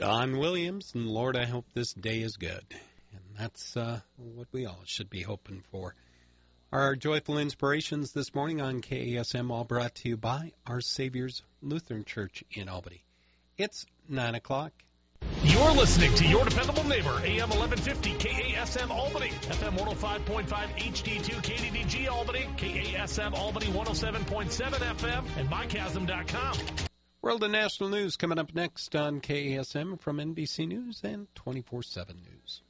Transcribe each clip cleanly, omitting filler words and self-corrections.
Don Williams, and Lord, I hope this day is good. And that's what we all should be hoping for. Our joyful inspirations this morning on KASM, all brought to you by Our Savior's Lutheran Church in Albany. It's 9 o'clock. You're listening to your dependable neighbor, AM 1150 KASM Albany, FM 105.5 HD2 KDDG Albany, KASM Albany 107.7 FM, and mychasm.com. World and national news coming up next on KASM from NBC News and 24/7 News.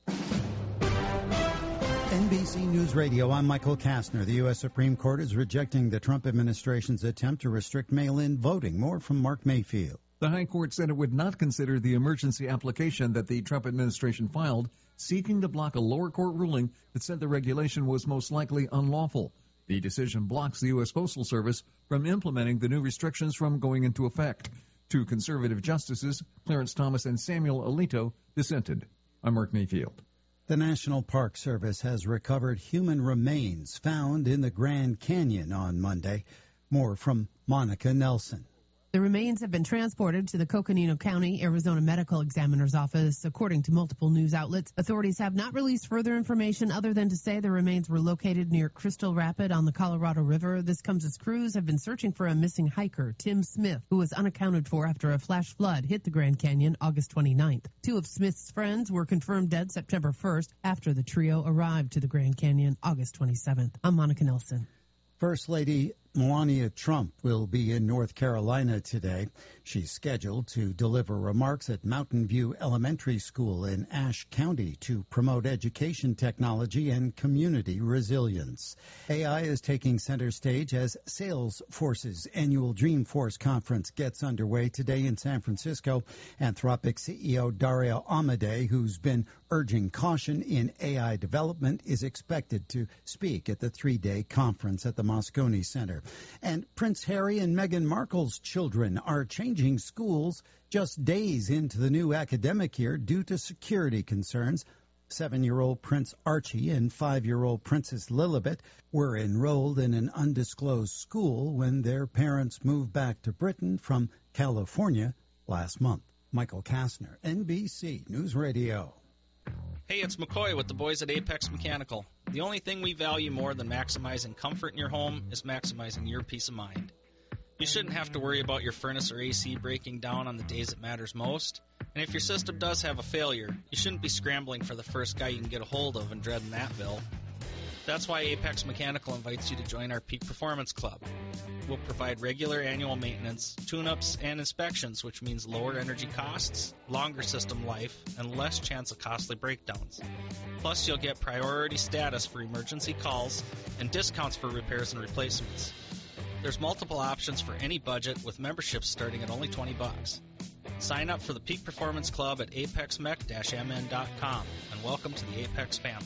NBC News Radio, I'm Michael Kastner. The U.S. Supreme Court is rejecting the Trump administration's attempt to restrict mail-in voting. More from Mark Mayfield. The High Court said it would not consider the emergency application that the Trump administration filed, seeking to block a lower court ruling that said the regulation was most likely unlawful. The decision blocks the U.S. Postal Service from implementing the new restrictions from going into effect. Two conservative justices, Clarence Thomas and Samuel Alito, dissented. I'm Mark Mayfield. The National Park Service has recovered human remains found in the Grand Canyon on Monday. More from Monica Nelson. The remains have been transported to the Coconino County, Arizona Medical Examiner's Office. According to multiple news outlets, authorities have not released further information other than to say the remains were located near Crystal Rapid on the Colorado River. This comes as crews have been searching for a missing hiker, Tim Smith, who was unaccounted for after a flash flood hit the Grand Canyon August 29th. Two of Smith's friends were confirmed dead September 1st after the trio arrived to the Grand Canyon August 27th. I'm Monica Nelson. First Lady Melania Trump will be in North Carolina today. She's scheduled to deliver remarks at Mountain View Elementary School in Ashe County to promote education technology and community resilience. AI is taking center stage as Salesforce's annual Dreamforce conference gets underway today in San Francisco. Anthropic CEO Dario Amodei, who's been urging caution in AI development, is expected to speak at the three-day conference at the Moscone Center. And Prince Harry and Meghan Markle's children are changing schools just days into the new academic year due to security concerns. 7-year-old Prince Archie and 5-year-old Princess Lilibet were enrolled in an undisclosed school when their parents moved back to Britain from California last month. Michael Kastner, NBC News Radio. Hey, it's McCoy with the boys at Apex Mechanical. The only thing we value more than maximizing comfort in your home is maximizing your peace of mind. You shouldn't have to worry about your furnace or AC breaking down on the days it matters most. And if your system does have a failure, you shouldn't be scrambling for the first guy you can get a hold of and dreading that bill. That's why Apex Mechanical invites you to join our Peak Performance Club. We'll provide regular annual maintenance, tune-ups, and inspections, which means lower energy costs, longer system life, and less chance of costly breakdowns. Plus, you'll get priority status for emergency calls and discounts for repairs and replacements. There's multiple options for any budget with memberships starting at only $20. Sign up for the Peak Performance Club at apexmech-mn.com and welcome to the Apex family.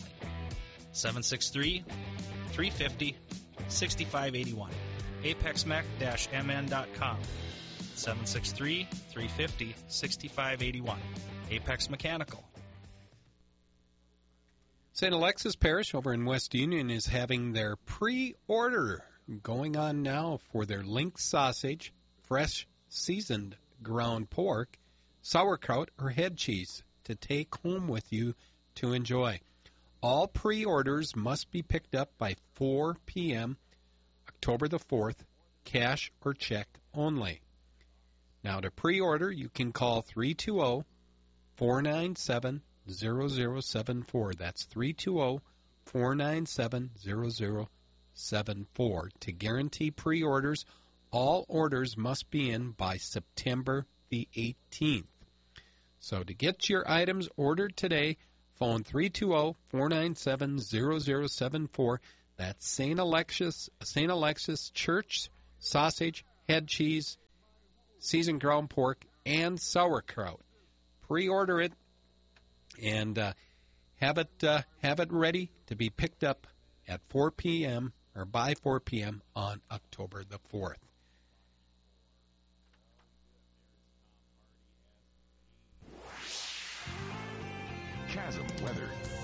763-350-6581. apexmech-mn.com. 763-350-6581. Apex Mechanical. St. Alexis Parish over in West Union is having their pre-order going on now for their link sausage, fresh seasoned ground pork, sauerkraut, or head cheese to take home with you to enjoy. All pre-orders must be picked up by 4 p.m. October the 4th, cash or check only. Now, to pre-order, you can call 320-497-0074. That's 320-497-0074. To guarantee pre-orders, all orders must be in by September the 18th. So to get your items ordered today, phone 320-497-0074. That's St. Alexis Church sausage, head cheese, seasoned ground pork, and sauerkraut. Pre-order it and have it ready to be picked up at 4 p.m. or by 4 p.m. on October the 4th. Chasm weather.